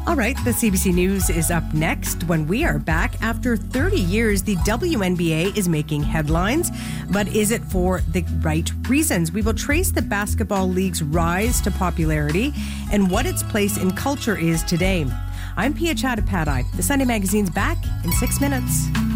All right, the CBC News is up next. When we are back, after 30 years, the WNBA is making headlines. But is it for the right reasons? We will trace the basketball league's rise to popularity and what its place in culture is today. I'm Pia Chattopadhyay. The Sunday Magazine's back in 6 minutes.